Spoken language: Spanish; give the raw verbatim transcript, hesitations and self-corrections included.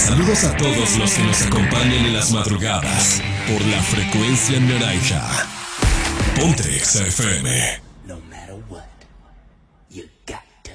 Saludos a todos los que nos acompañan en las madrugadas por la frecuencia naranja. Ponte Exa F M.